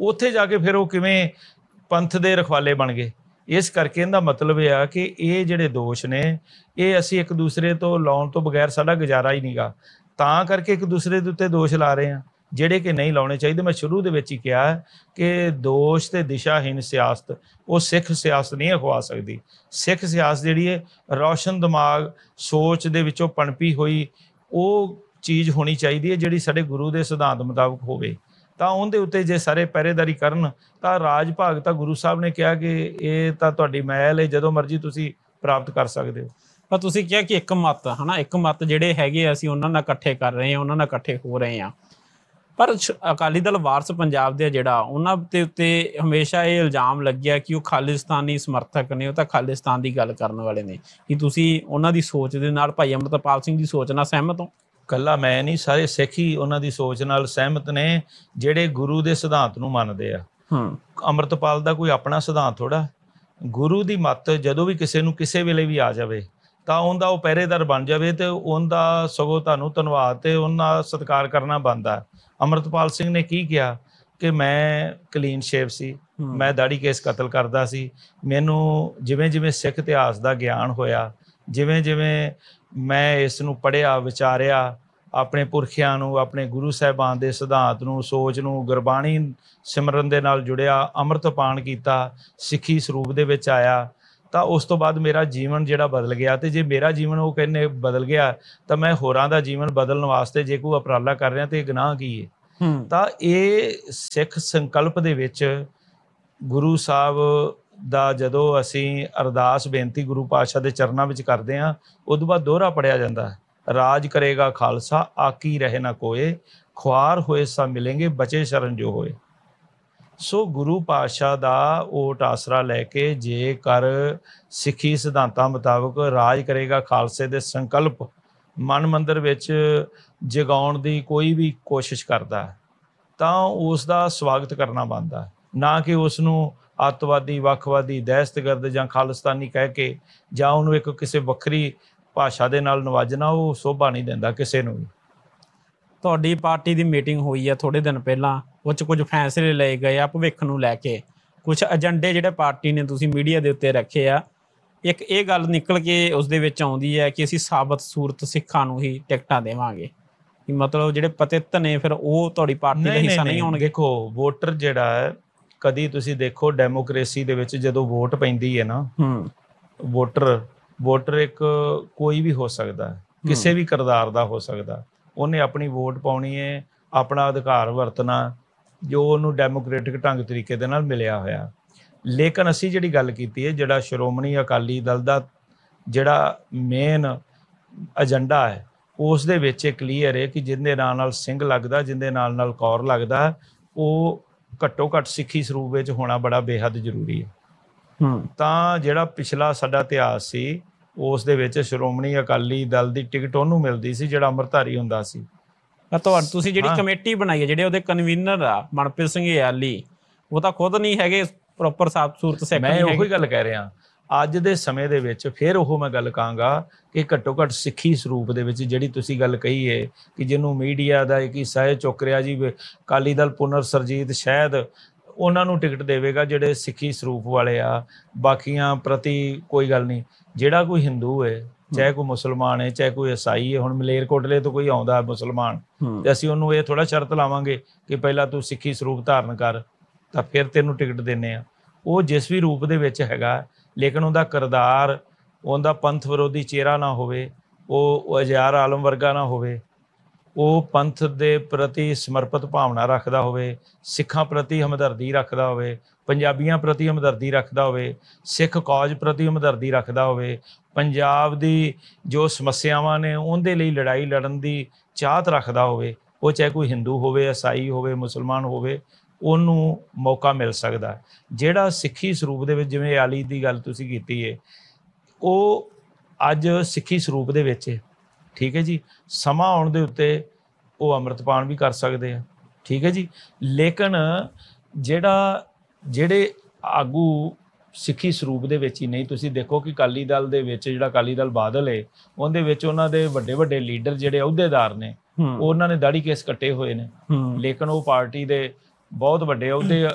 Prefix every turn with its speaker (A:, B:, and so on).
A: ਉੱਥੇ ਜਾ ਕੇ ਫਿਰ ਉਹ ਕਿਵੇਂ ਪੰਥ ਦੇ ਰਖਵਾਲੇ ਬਣ ਗਏ। ਇਸ ਕਰਕੇ ਇਹਦਾ ਮਤਲਬ ਇਹ ਆ ਕਿ ਇਹ ਜਿਹੜੇ ਦੋਸ਼ ਨੇ ਇਹ ਅਸੀਂ ਇੱਕ ਦੂਸਰੇ ਤੋਂ ਲਾਉਣ ਤੋਂ ਬਗੈਰ ਸਾਡਾ ਗੁਜ਼ਾਰਾ ਹੀ ਨਹੀਂਗਾ, ਤਾਂ ਕਰਕੇ ਇੱਕ ਦੂਸਰੇ ਦੇ ਉੱਤੇ ਦੋਸ਼ ਲਾ ਰਹੇ ਹਾਂ ਜਿਹੜੇ ਕਿ ਨਹੀਂ ਲਾਉਣੇ ਚਾਹੀਦੇ। ਮੈਂ ਸ਼ੁਰੂ ਦੇ ਵਿੱਚ ਹੀ ਕਿਹਾ ਕਿ ਦੋਸ਼ ਤੇ ਦਿਸ਼ਾਹੀਨ ਸਿਆਸਤ ਉਹ ਸਿੱਖ ਸਿਆਸਤ ਨਹੀਂ ਅਖਵਾ ਸਕਦੀ। ਸਿੱਖ ਸਿਆਸਤ ਜਿਹੜੀ ਹੈ ਰੌਸ਼ਨ ਦਿਮਾਗ ਸੋਚ ਦੇ ਵਿੱਚੋਂ ਪਣਪੀ ਹੋਈ ਉਹ ਚੀਜ਼ ਹੋਣੀ ਚਾਹੀਦੀ ਹੈ ਜਿਹੜੀ ਸਾਡੇ ਗੁਰੂ ਦੇ ਸਿਧਾਂਤ ਮੁਤਾਬਕ ਹੋਵੇ। ਤਾਂ ਉਹਦੇ ਉੱਤੇ ਜੇ ਸਾਰੇ ਪਹਿਰੇਦਾਰੀ ਕਰਨ ਤਾਂ ਰਾਜ ਭਾਗ ਤਾਂ ਗੁਰੂ ਸਾਹਿਬ ਨੇ ਕਿਹਾ ਕਿ ਇਹ ਤਾਂ ਤੁਹਾਡੀ ਮਹਿਲ ਹੈ, ਜਦੋਂ ਮਰਜ਼ੀ ਤੁਸੀਂ ਪ੍ਰਾਪਤ ਕਰ ਸਕਦੇ ਹੋ।
B: ਪਰ ਤੁਸੀਂ ਕਿਹਾ ਕਿ ਇੱਕ ਮਤ ਹੈ ਨਾ, ਇੱਕ ਮਤ ਜਿਹੜੇ ਹੈਗੇ ਅਸੀਂ ਉਹਨਾਂ ਨਾਲ ਇਕੱਠੇ ਕਰ ਰਹੇ ਹਾਂ, ਉਹਨਾਂ ਨਾਲ ਇਕੱਠੇ ਹੋ ਰਹੇ ਹਾਂ। ਪਰ ਅਕਾਲੀ ਦਲ ਵਾਰਸ ਪੰਜਾਬ ਦੇ ਜਿਹੜਾ ਉਹਨਾਂ ਦੇ ਉੱਤੇ ਹਮੇਸ਼ਾ ਇਹ ਇਲਜ਼ਾਮ ਲੱਗਿਆ ਕਿ ਉਹ ਖਾਲਿਸਤਾਨੀ ਸਮਰਥਕ ਨੇ, ਉਹ ਤਾਂ ਖਾਲਿਸਤਾਨ ਦੀ ਗੱਲ ਕਰਨ ਵਾਲੇ ਨੇ। ਕਿ ਤੁਸੀਂ ਉਹਨਾਂ ਦੀ ਸੋਚ ਦੇ ਨਾਲ ਭਾਈ ਅੰਮ੍ਰਿਤਪਾਲ ਸਿੰਘ ਦੀ ਸੋਚ ਨਾਲ ਸਹਿਮਤ ਹੋ?
A: ਕੱਲਾ ਮੈਂ ਨਹੀਂ, ਸਾਰੇ ਸਿੱਖ ਹੀ ਉਹਨਾਂ ਦੀ ਸੋਚ ਨਾਲ ਸਹਿਮਤ ਨੇ ਜਿਹੜੇ ਗੁਰੂ ਦੇ ਸਿਧਾਂਤ ਨੂੰ ਮੰਨਦੇ ਆ। ਅੰਮ੍ਰਿਤਪਾਲ ਦਾ ਕੋਈ ਆਪਣਾ ਸਿਧਾਂਤ ਥੋੜਾ। ਗੁਰੂ ਦੀ ਮੱਤ ਜਦੋਂ ਵੀ ਕਿਸੇ ਨੂੰ ਕਿਸੇ ਵੇਲੇ ਵੀ ਆ ਜਾਵੇ ਤਾਂ ਉਹਦਾ ਉਹ ਪਹਿਰੇਦਾਰ ਬਣ ਜਾਵੇ ਤੇ ਉਹਦਾ ਸਗੋਂ ਤੁਹਾਨੂੰ ਧੰਨਵਾਦ ਤੇ ਉਹਨਾਂ ਸਤਿਕਾਰ ਕਰਨਾ ਬਣਦਾ। ਅੰਮ੍ਰਿਤਪਾਲ ਸਿੰਘ ਨੇ ਕੀ ਕਿਹਾ ਕਿ ਮੈਂ ਕਲੀਨ ਸ਼ੇਵ ਸੀ, ਮੈਂ ਦਾੜੀ ਕੇਸ ਕਤਲ ਕਰਦਾ ਸੀ। ਮੈਨੂੰ ਜਿਵੇਂ ਜਿਵੇਂ ਸਿੱਖ ਇਤਿਹਾਸ ਦਾ ਗਿਆਨ ਹੋਇਆ, ਜਿਵੇਂ ਜਿਵੇਂ ਮੈਂ ਇਸ ਨੂੰ ਪੜ੍ਹਿਆ ਵਿਚਾਰਿਆ, ਆਪਣੇ ਪੁਰਖਿਆਂ ਨੂੰ, ਆਪਣੇ ਗੁਰੂ ਸਾਹਿਬਾਨ ਦੇ ਸਿਧਾਂਤ ਨੂੰ, ਸੋਚ ਨੂੰ, ਗੁਰਬਾਣੀ ਸਿਮਰਨ ਦੇ ਨਾਲ ਜੁੜਿਆ, ਅੰਮ੍ਰਿਤ ਪਾਨ ਕੀਤਾ, ਸਿੱਖੀ ਸਰੂਪ ਦੇ ਵਿੱਚ ਆਇਆ, ਤਾਂ ਉਸ ਤੋਂ ਬਾਅਦ ਮੇਰਾ ਜੀਵਨ ਜਿਹੜਾ ਬਦਲ ਗਿਆ। ਤੇ ਜੇ ਮੇਰਾ ਜੀਵਨ ਉਹ ਕਹਿੰਦੇ ਬਦਲ ਗਿਆ ਤਾਂ ਮੈਂ ਹੋਰਾਂ ਦਾ ਜੀਵਨ ਬਦਲਣ ਵਾਸਤੇ ਜੇ ਕੋਈ ਉਪਰਾਲਾ ਕਰ ਰਿਹਾ ਤੇ ਇਹ ਗੁਨਾਹ ਕੀ ਹੈ? ਤਾਂ ਇਹ ਸਿੱਖ ਸੰਕਲਪ ਦੇ ਵਿੱਚ ਗੁਰੂ ਸਾਹਿਬ ਦਾ ਜਦੋਂ ਅਸੀਂ ਅਰਦਾਸ ਬੇਨਤੀ ਗੁਰੂ ਪਾਤਸ਼ਾਹ ਦੇ ਚਰਨਾਂ ਵਿੱਚ ਕਰਦੇ ਹਾਂ ਉਦੋਂ ਬਾਅਦ ਦੋਹਰਾ ਪੜਿਆ ਜਾਂਦਾ ਹੈ, ਰਾਜ ਕਰੇਗਾ ਖਾਲਸਾ ਆਕੀ ਰਹੇ ਨਾ ਕੋਏ, ਖੁਆਰ ਹੋਏ ਸਭ ਮਿਲेंगे ਬਚੇ ਸ਼ਰਨ ਜੋ ਹੋਏ। ਸੋ ਗੁਰੂ ਪਾਤਸ਼ਾਹ ਦਾ ਓਟ ਆਸਰਾ ਲੈ ਕੇ ਜੇਕਰ ਸਿੱਖੀ ਸਿਧਾਂਤਾਂ ਮੁਤਾਬਕ ਰਾਜ ਕਰੇਗਾ ਖਾਲਸੇ ਦੇ ਸੰਕਲਪ ਮਨ ਮੰਦਰ ਵਿੱਚ ਜਗਾਉਣ ਦੀ ਕੋਈ ਵੀ ਕੋਸ਼ਿਸ਼ ਕਰਦਾ ਹੈ ਤਾਂ ਉਸ ਦਾ ਸਵਾਗਤ ਕਰਨਾ ਬਣਦਾ ਹੈ, ਨਾ ਕਿ ਉਸ ਨੂੰ ਅੱਤਵਾਦੀ, ਵੱਖਵਾਦੀ, ਦਹਿਸ਼ਤਗਰਦ ਜਾਂ ਖਾਲਿਸਤਾਨੀ ਕਹਿ ਕੇ ਜਾਂ ਉਹਨੂੰ ਇੱਕ ਕਿਸੇ ਵੱਖਰੀ ਭਾਸ਼ਾ ਦੇ ਨਾਲ ਨਵਾਜਣਾ ਉਹ ਸ਼ੋਭਾ ਨਹੀਂ ਦਿੰਦਾ ਕਿਸੇ ਨੂੰ ਵੀ।
B: ਤੁਹਾਡੀ ਪਾਰਟੀ ਦੀ ਮੀਟਿੰਗ ਹੋਈ ਹੈ ਥੋੜ੍ਹੇ ਦਿਨ ਪਹਿਲਾਂ, ਉਹ 'ਚ ਕੁਝ ਫੈਸਲੇ ਲਏ ਗਏ ਆ ਭਵਿੱਖ ਨੂੰ ਲੈ ਕੇ, ਕੁਝ ਏਜੰਡੇ ਜਿਹੜੇ ਪਾਰਟੀ ਨੇ ਤੁਸੀਂ ਮੀਡੀਆ ਦੇ ਉੱਤੇ ਰੱਖੇ ਆ। ਇੱਕ ਇਹ ਗੱਲ ਨਿਕਲ ਕੇ ਉਸ ਦੇ ਵਿੱਚ ਆਉਂਦੀ ਹੈ ਕਿ ਅਸੀਂ ਸਾਬਤ ਸੂਰਤ ਸਿੱਖਾਂ ਨੂੰ ਹੀ ਟਿਕਟਾਂ ਦੇਵਾਂਗੇ, ਕਿ ਮਤਲਬ ਜਿਹੜੇ ਪਤਿਤ ਨੇ ਫਿਰ ਉਹ ਤੁਹਾਡੀ ਪਾਰਟੀ ਦਾ ਹਿੱਸਾ ਨਹੀਂ ਹੋਣਗੇ।
A: ਦੇਖੋ ਵੋਟਰ ਜਿਹੜਾ ਹੈ, ਕਦੀ ਤੁਸੀਂ ਦੇਖੋ ਡੈਮੋਕ੍ਰੇਸੀ ਦੇ ਵਿੱਚ ਜਦੋਂ ਵੋਟ ਪੈਂਦੀ ਹੈ ਨਾ, ਵੋਟਰ ਇੱਕ ਕੋਈ ਵੀ ਹੋ ਸਕਦਾ, ਕਿਸੇ ਵੀ ਕਿਰਦਾਰ ਦਾ ਹੋ ਸਕਦਾ, ਉਹਨੇ ਆਪਣੀ ਵੋਟ ਪਾਉਣੀ ਹੈ, ਆਪਣਾ ਅਧਿਕਾਰ ਵਰਤਣਾ ਜੋ ਉਹਨੂੰ ਡੈਮੋਕ੍ਰੇਟਿਕ ਢੰਗ ਤਰੀਕੇ ਦੇ ਨਾਲ ਮਿਲਿਆ ਹੋਇਆ। ਲੇਕਿਨ ਅਸੀਂ ਜਿਹੜੀ ਗੱਲ ਕੀਤੀ ਹੈ, ਜਿਹੜਾ ਸ਼੍ਰੋਮਣੀ ਅਕਾਲੀ ਦਲ ਦਾ ਜਿਹੜਾ ਮੇਨ ਏਜੰਡਾ ਹੈ ਉਸ ਦੇ ਵਿੱਚ ਇਹ ਕਲੀਅਰ ਹੈ ਕਿ ਜਿਹਦੇ ਨਾਲ ਸਿੰਘ ਲੱਗਦਾ, ਜਿਹਦੇ ਨਾਲ ਕੌਰ ਲੱਗਦਾ, ਉਹ ਘੱਟੋ ਘੱਟ ਸਿੱਖੀ ਸਰੂਪ ਵਿੱਚ ਹੋਣਾ ਬੜਾ ਬੇਹੱਦ ਜ਼ਰੂਰੀ ਹੈ। ਤਾਂ ਜਿਹੜਾ ਪਿਛਲਾ ਸਾਡਾ ਇਤਿਹਾਸ ਸੀ ਉਸ ਦੇ ਵਿੱਚ ਸ਼੍ਰੋਮਣੀ ਅਕਾਲੀ ਦਲ ਦੀ ਟਿਕਟ ਉਹਨੂੰ ਮਿਲਦੀ ਸੀ ਜਿਹੜਾ ਅੰਮ੍ਰਿਤਧਾਰੀ ਹੁੰਦਾ ਸੀ।
B: ਤੁਸੀਂ ਜਿਹੜੀ ਕਮੇਟੀ ਬਣਾਈ ਹੈ, ਜਿਹੜੇ ਉਹਦੇ ਕਨਵੀਨਰ ਆ ਮਨਪ੍ਰੀਤ ਸਿੰਘ ਯਾਲੀ, ਉਹ ਤਾਂ ਖੁਦ ਨਹੀਂ ਹੈਗੇ ਪ੍ਰੋਪਰ ਸਾਬਤ ਸੂਰਤ ਸਿੱਖ।
A: ਮੈਂ ਉਹੀ ਗੱਲ ਕਹਿ ਰਿਹਾ, ਅੱਜ ਦੇ ਸਮੇਂ ਦੇ ਵਿੱਚ ਫਿਰ ਉਹ ਮੈਂ ਗੱਲ ਕਹਾਂਗਾ ਕਿ ਘੱਟੋ ਘੱਟ ਸਿੱਖੀ ਸਰੂਪ ਦੇ ਵਿੱਚ ਜਿਹੜੀ ਤੁਸੀਂ ਗੱਲ ਕਹੀ ਹੈ ਕਿ ਜਿਹਨੂੰ ਮੀਡੀਆ ਦਾ ਇੱਕ ਹਿੱਸਾ ਹੈ ਚੁੱਕ ਰਿਹਾ ਜੀ, ਅਕਾਲੀ ਦਲ ਪੁਨਰ ਸਰਜੀਤ ਸ਼ਾਇਦ ਉਹਨਾਂ ਨੂੰ ਟਿਕਟ ਦੇਵੇਗਾ ਜਿਹੜੇ ਸਿੱਖੀ ਸਰੂਪ ਵਾਲੇ ਆ, ਬਾਕੀਆਂ ਪ੍ਰਤੀ ਕੋਈ ਗੱਲ ਨਹੀਂ। ਜਿਹੜਾ ਕੋਈ ਹਿੰਦੂ ਹੈ, ਚਾਹੇ ਕੋਈ ਮੁਸਲਮਾਨ ਹੈ, ਚਾਹੇ ਕੋਈ ਈਸਾਈ ਹੈ, ਹੁਣ ਮਲੇਰਕੋਟਲੇ ਤੋਂ ਕੋਈ ਆਉਂਦਾ ਮੁਸਲਮਾਨ ਤੇ ਅਸੀਂ ਉਹਨੂੰ ਇਹ ਥੋੜਾ ਸ਼ਰਤ ਲਾਵਾਂਗੇ ਕਿ ਪਹਿਲਾਂ ਤੂੰ ਸਿੱਖੀ ਸਰੂਪ ਧਾਰਨ ਕਰ ਤਾਂ ਫਿਰ ਤੈਨੂੰ ਟਿਕਟ ਦਿੰਦੇ ਆ। ਉਹ ਜਿਸ ਵੀ ਰੂਪ ਦੇ ਵਿੱਚ ਹੈਗਾ, ਲੇਕਿਨ ਉਹਦਾ ਕਿਰਦਾਰ, ਉਹਦਾ ਪੰਥ ਵਿਰੋਧੀ ਚਿਹਰਾ ਨਾ ਹੋਵੇ, ਉਹ ਅਜਿਆਰ ਆਲਮ ਵਰਗਾ ਨਾ ਹੋਵੇ, ਉਹ ਪੰਥ ਦੇ ਪ੍ਰਤੀ ਸਮਰਪਿਤ ਭਾਵਨਾ ਰੱਖਦਾ ਹੋਵੇ, ਸਿੱਖਾਂ ਪ੍ਰਤੀ ਹਮਦਰਦੀ ਰੱਖਦਾ ਹੋਵੇ, ਪੰਜਾਬੀਆਂ ਪ੍ਰਤੀ ਹਮਦਰਦੀ ਰੱਖਦਾ ਹੋਵੇ, ਸਿੱਖ ਕੌਜ ਪ੍ਰਤੀ ਹਮਦਰਦੀ ਰੱਖਦਾ ਹੋਵੇ, ਪੰਜਾਬ ਦੀ ਜੋ ਸਮੱਸਿਆਵਾਂ ਨੇ ਉਹਦੇ ਲਈ ਲੜਾਈ ਲੜਨ ਦੀ ਚਾਹਤ ਰੱਖਦਾ ਹੋਵੇ, ਉਹ ਚਾਹੇ ਕੋਈ ਹਿੰਦੂ ਹੋਵੇ, ਈਸਾਈ ਹੋਵੇ, ਮੁਸਲਮਾਨ ਹੋਵੇ, ਉਹਨੂੰ ਮੌਕਾ ਮਿਲ ਸਕਦਾ। ਜਿਹੜਾ ਸਿੱਖੀ ਸਰੂਪ ਦੇ ਵਿੱਚ, ਜਿਵੇਂ ਆਲੀ ਦੀ ਗੱਲ ਤੁਸੀਂ ਕੀਤੀ ਹੈ, ਉਹ ਅੱਜ ਸਿੱਖੀ ਸਰੂਪ ਦੇ ਵਿੱਚ ਹੈ, ਠੀਕ ਹੈ ਜੀ। ਸਮਾਂ ਆਉਣ ਦੇ ਉੱਤੇ ਉਹ ਅੰਮ੍ਰਿਤਪਾਨ ਵੀ ਕਰ ਸਕਦੇ ਆ, ਠੀਕ ਹੈ ਜੀ। ਲੇਕਿਨ ਜਿਹੜੇ ਆਗੂ ਸਿੱਖੀ ਸਰੂਪ ਦੇ ਵਿੱਚ ਹੀ ਨਹੀਂ, ਤੁਸੀਂ ਦੇਖੋ ਕਿ ਅਕਾਲੀ ਦਲ ਦੇ ਵਿੱਚ ਜਿਹੜਾ ਅਕਾਲੀ ਦਲ ਬਾਦਲ ਹੈ ਉਹਦੇ ਵਿੱਚ ਉਹਨਾਂ ਦੇ ਵੱਡੇ ਵੱਡੇ ਲੀਡਰ ਜਿਹੜੇ ਅਹੁਦੇਦਾਰ ਨੇ ਉਹਨਾਂ ਨੇ ਦਾੜੀ ਕੇਸ ਕੱਟੇ ਹੋਏ ਨੇ, ਲੇਕਿਨ ਉਹ ਪਾਰਟੀ ਦੇ ਬਹੁਤ ਵੱਡੇ ਅਹੁਦੇ